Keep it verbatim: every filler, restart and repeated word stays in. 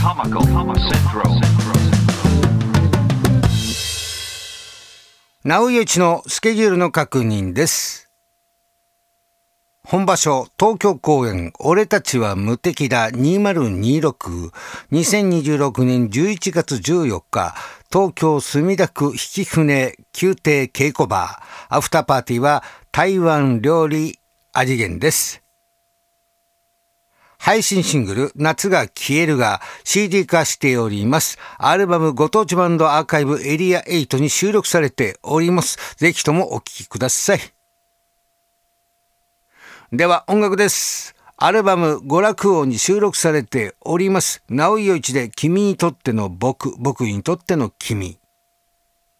直井一のスケジュールの確認です。本場所東京公演俺たちは無敵だにせんにじゅうろく にせんにじゅうろくねんじゅういちがつじゅうよっか東京墨田区曳舟宮廷稽古場。アフターパーティーは台湾料理味源です。配信シングル夏が消えるが シーディー 化しております。アルバムご当地バンドアーカイブエリアはちに収録されております。ぜひともお聴きください。では音楽です。アルバム娯楽王に収録されております直井一で君にとっての僕、僕にとっての君。